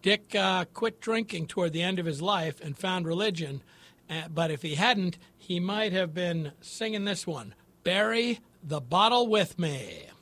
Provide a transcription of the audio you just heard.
Dick quit drinking toward the end of his life and found religion, but if he hadn't, he might have been singing this one, Bury the Bottle with Me.